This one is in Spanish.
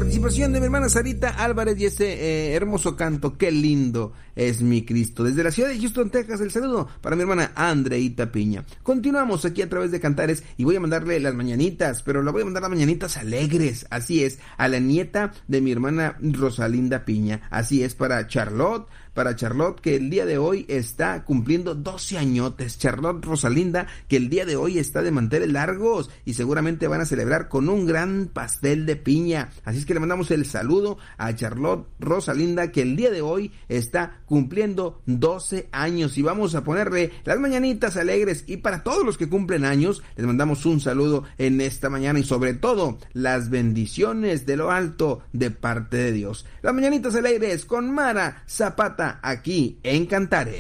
participación de mi hermana Sarita Álvarez y ese hermoso canto, qué lindo es mi Cristo. Desde la ciudad de Houston, Texas, el saludo para mi hermana Andreita Piña. Continuamos aquí a través de Cantares y voy a mandarle las mañanitas, pero la voy a mandar las mañanitas alegres, así es, a la nieta de mi hermana Rosalinda Piña, así es, para Charlotte, que el día de hoy está cumpliendo 12 añotes. Charlotte Rosalinda, que el día de hoy está de manteles largos y seguramente van a celebrar con un gran pastel de piña. Así es que le mandamos el saludo a Charlotte Rosalinda, que el día de hoy está cumpliendo 12 años. Y vamos a ponerle las mañanitas alegres. Y para todos los que cumplen años, les mandamos un saludo en esta mañana y sobre todo las bendiciones de lo alto de parte de Dios. Las mañanitas alegres con Mara Zapata, aquí en Cantares.